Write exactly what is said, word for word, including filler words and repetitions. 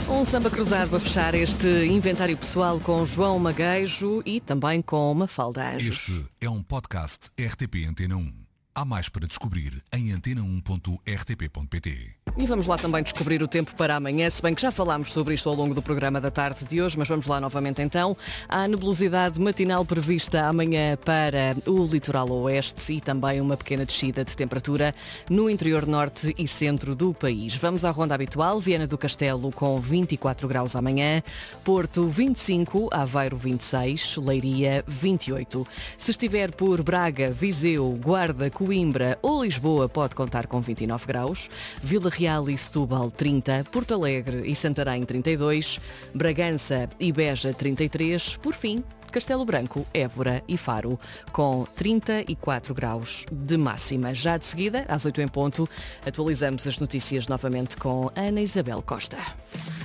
Um samba cruzado a fechar este inventário pessoal com João Magueijo e também com Mafalda Anjos. Este é um podcast R T P Antena um. Há mais para descobrir em antena um ponto r t p ponto p t. E vamos lá também descobrir o tempo para amanhã, se bem que já falámos sobre isto ao longo do programa da tarde de hoje, mas vamos lá novamente então. Há nebulosidade matinal prevista amanhã para o litoral oeste e também uma pequena descida de temperatura no interior norte e centro do país. Vamos à ronda habitual: Viana do Castelo com vinte e quatro graus amanhã, Porto vinte e cinco, Aveiro vinte e seis, Leiria vinte e oito. Se estiver por Braga, Viseu, Guarda, Coimbra ou Lisboa, pode contar com vinte e nove graus, Vila Real e Setúbal trinta, Porto Alegre e Santarém trinta e dois, Bragança e Beja trinta e três, por fim, Castelo Branco, Évora e Faro com trinta e quatro graus de máxima. Já de seguida, às oito em ponto, atualizamos as notícias novamente com Ana Isabel Costa.